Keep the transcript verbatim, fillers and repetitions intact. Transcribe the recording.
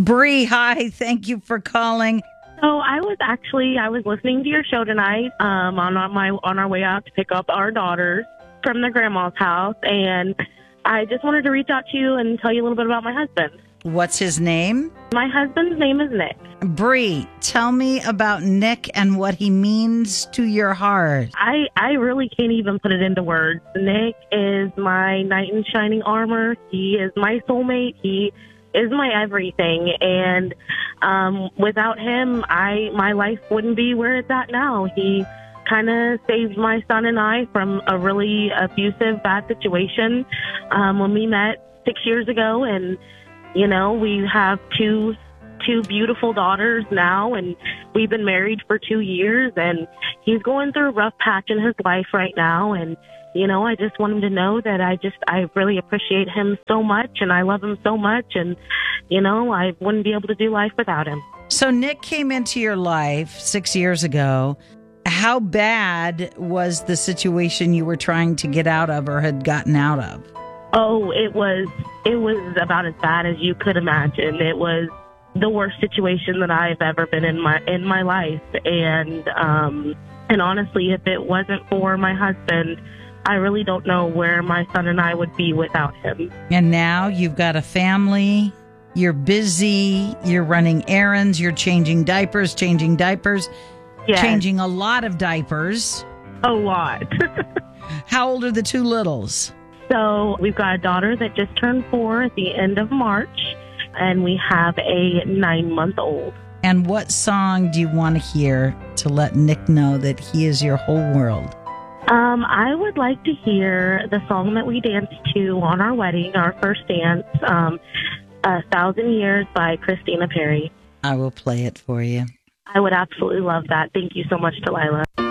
Bree, hi. Thank you for calling. So I was actually I was listening to your show tonight um, on our, my on our way out to pick up our daughters from their grandma's house, and I just wanted to reach out to you and tell you a little bit about my husband. What's his name? My husband's name is Nick. Bree, tell me about Nick and what he means to your heart. I, I really can't even put it into words. Nick is my knight in shining armor. He is my soulmate. He is my everything. And um, without him, I my life wouldn't be where it's at now. He kind of saved my son and I from a really abusive, bad situation um, when we met six years ago. And, you know, we have two two beautiful daughters now, and we've been married for two years, and he's going through a rough patch in his life right now. And, you know, I just want him to know that I just, I really appreciate him so much, and I love him so much, and, you know, I wouldn't be able to do life without him. So Nick came into your life six years ago. How bad was the situation you were trying to get out of or had gotten out of? Oh, it was, it was about as bad as you could imagine. It was the worst situation that I've ever been in my in my life, and um, and honestly, if it wasn't for my husband, I really don't know where my son and I would be without him. And now you've got a family. You're busy. You're running errands. You're changing diapers, changing diapers, Yes, changing a lot of diapers. a lot. How old are the two littles? So we've got a daughter that just turned four at the end of March, and we have a nine-month-old. And what song do you want to hear to let Nick know that he is your whole world? Um, I would like to hear the song that we danced to on our wedding, our first dance, um, A Thousand Years by Christina Perri. I will play it for you. I would absolutely love that. Thank you so much, Delilah.